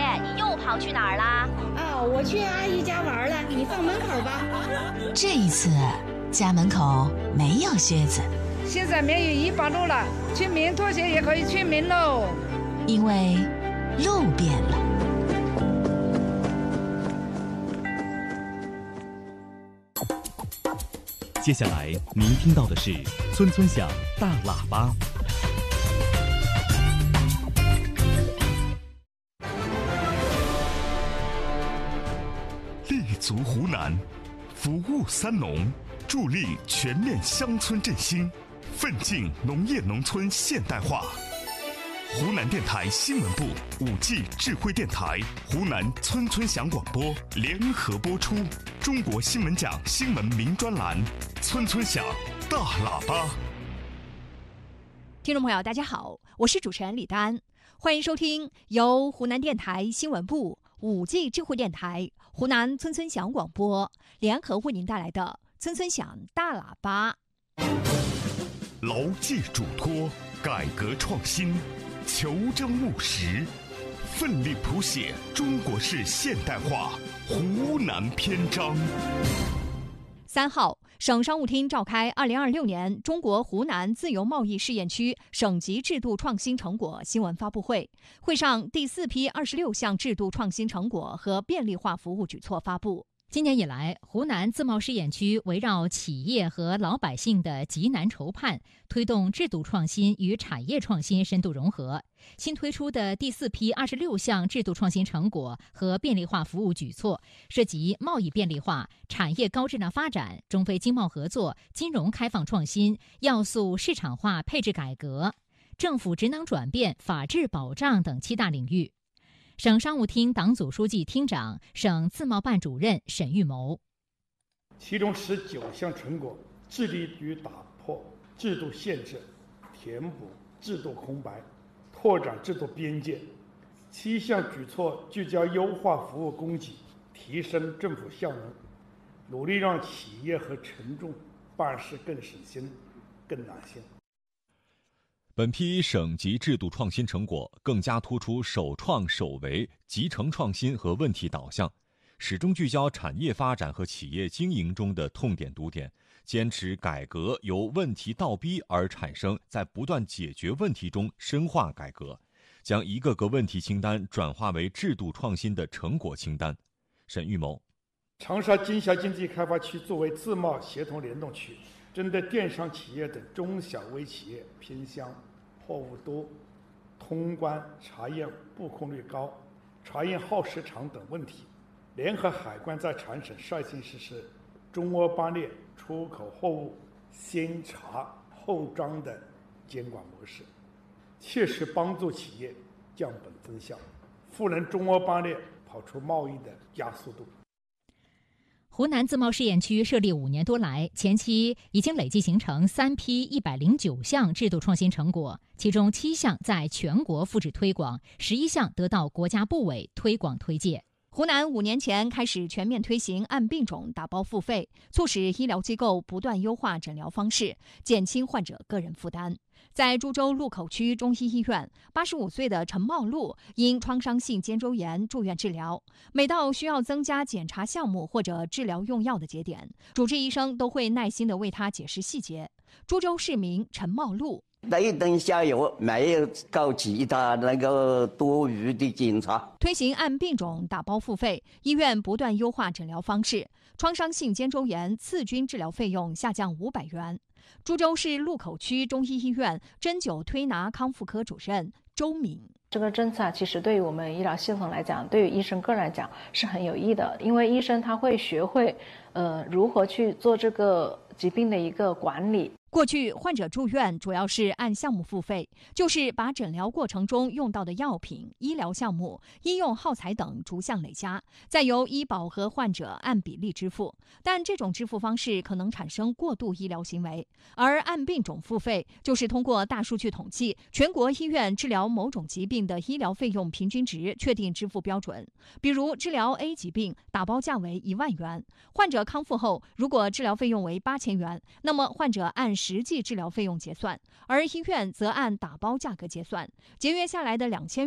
你又跑去哪儿啦？ 我去阿姨家玩了，你放门口吧。 这一次家门口没有靴子， 现在免于100路了，全民拖鞋也可以全民喽。 因为路变了。 接下来您听到的是村村响大喇叭。 立足湖南，服务三农，助力全面乡村振兴，奋进农业农村现代化。湖南电台新闻部、5G 智慧电台、湖南村村响广播联合播出中国新闻奖新闻名专栏《村村响大喇叭》。 听众朋友，大家好，我是主持人李丹，欢迎收听由湖南电台新闻部、5G 智慧电台、湖南村村响广播联合为您带来的《村村响大喇叭》。 牢记嘱托，改革创新，求真务实，奋力谱写中国式现代化湖南篇章。 3号，省商务厅召开2026年中国湖南自由贸易试验区省级制度创新成果新闻发布会，会上第4批26项制度创新成果和便利化服务举措发布。 今年以来，湖南自贸试验区围绕企业和老百姓的急难愁盼，推动制度创新与产业创新深度融合。新推出的第4批26项制度创新成果和便利化服务举措，涉及贸易便利化、产业高质量发展、中非经贸合作、金融开放创新、要素市场化配置改革、政府职能转变、法治保障等7大领域。省商务厅党组书记、厅长、省自贸办主任沈玉谋。 其中19项成果致力于打破制度限制，填补制度空白，拓展制度边界。7项举措聚焦优化服务供给，提升政府效能，努力让企业和群众办事更省心、更安心。 本批省级制度创新成果更加突出首创首为、集成创新和问题导向，始终聚焦产业发展和企业经营中的痛点堵点，坚持改革由问题倒逼而产生，在不断解决问题中深化改革，将一个个问题清单转化为制度创新的成果清单。沈玉谋。 长沙经辖经济开发区作为自贸协同联动区，针对电商企业等中小微企业偏乡、货物多、通关查验布控率高、查验耗时长等问题，联合海关在全省率先实施中欧班列出口货物先查后章的监管模式，切实帮助企业降本增效，赋能中欧班列跑出贸易的加速度。 湖南自贸试验区设立5年多来，前期已经累计形成3批109项制度创新成果，其中7项在全国复制推广，11项得到国家部委推广推介。 湖南5年前开始全面推行按病种打包付费，促使医疗机构不断优化诊疗方式，减轻患者个人负担。在株洲路口区中医医院，85岁的陈茂禄因创伤性肩周炎住院治疗。每到需要增加检查项目或者治疗用药的节点，主治医生都会耐心地为他解释细节。株洲市民陈茂禄。 对症下药，没有搞其他多余的检查。 推行按病种打包付费，医院不断优化诊疗方式。创伤性肩周炎次均治疗费用下降500元。株洲市路口区中医医院针灸推拿康复科主任周敏。 这个政策其实对于我们医疗系统来讲，对于医生个人来讲是很有益的，因为医生他会学会如何去做这个疾病的一个管理。 过去患者住院主要是按项目付费，就是把诊疗过程中用到的药品、医疗项目、医用耗材等逐项累加，再由医保和患者按比例支付。但这种支付方式可能产生过度医疗行为，而按病种付费就是通过大数据统计全国医院治疗某种疾病的医疗费用平均值，确定支付标准。比如治疗 A 疾病，打包价为1万元，患者康复后如果治疗费用为8000元，那么患者按实际治疗费用结算，而医院则按打包价格结算，节约下来的2000